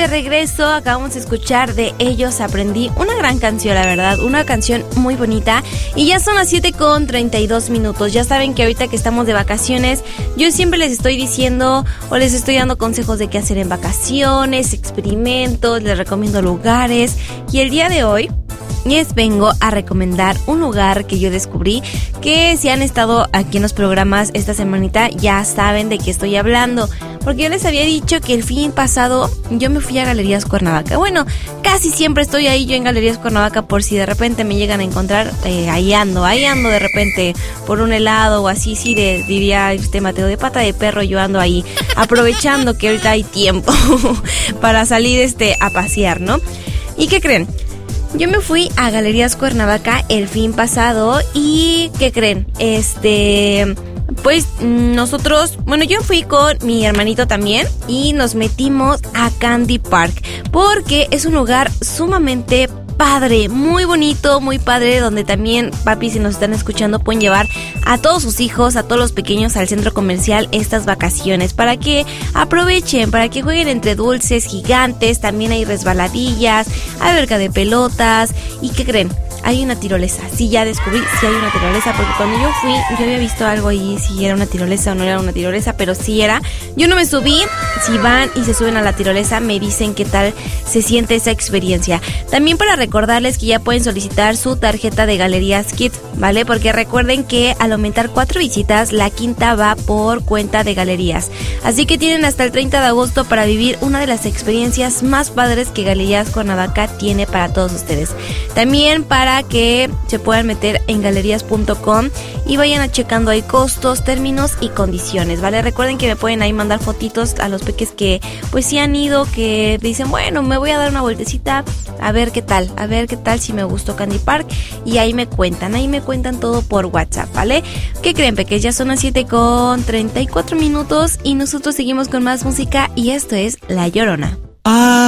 de regreso, acabamos de escuchar de Ellos Aprendí, una gran canción, la verdad, una canción muy bonita. Y ya son las 7:32. Ya saben que ahorita que estamos de vacaciones, yo siempre les estoy diciendo o les estoy dando consejos de qué hacer en vacaciones, experimentos, les recomiendo lugares. Y el día de hoy les vengo a recomendar un lugar que yo descubrí, que si han estado aquí en los programas esta semanita ya saben de qué estoy hablando, porque yo les había dicho que el fin pasado yo me fui a Galerías Cuernavaca. Bueno, casi siempre estoy ahí yo en Galerías Cuernavaca, por si de repente me llegan a encontrar, ahí ando de repente por un helado o así, sí, diría Mateo, de pata de perro, yo ando ahí aprovechando que ahorita hay tiempo para salir a pasear, ¿no? ¿Y qué creen? Yo me fui a Galerías Cuernavaca el fin pasado y ¿qué creen? Pues nosotros, bueno, yo fui con mi hermanito también y nos metimos a Candy Park porque es un lugar sumamente padre, muy bonito, muy padre, donde también, papi, si nos están escuchando, pueden llevar a todos sus hijos, a todos los pequeños al centro comercial estas vacaciones, para que aprovechen, para que jueguen entre dulces gigantes, también hay resbaladillas, alberca de pelotas, ¿y qué creen? Hay una tirolesa, sí, ya descubrí, sí hay una tirolesa, porque cuando yo fui, yo había visto algo ahí, si era una tirolesa o no era una tirolesa, pero sí era. Yo no me subí, si van y se suben a la tirolesa, me dicen qué tal se siente esa experiencia. También para recordarles que ya pueden solicitar su tarjeta de Galerías Kids, ¿vale? Porque recuerden que al aumentar 4 visitas, la quinta va por cuenta de Galerías. Así que tienen hasta el 30 de agosto para vivir una de las experiencias más padres que Galerías Cuernavaca tiene para todos ustedes. También para que se puedan meter en galerías.com y vayan a checando ahí costos, términos y condiciones, ¿vale? Recuerden que me pueden ahí mandar fotitos a los peques que pues sí han ido, que dicen, bueno, me voy a dar una vueltecita a ver qué tal si me gustó Candy Park, y ahí me cuentan todo por WhatsApp, ¿vale? ¿Qué creen, peques? Ya son las 7:34 y nosotros seguimos con más música y esto es La Llorona.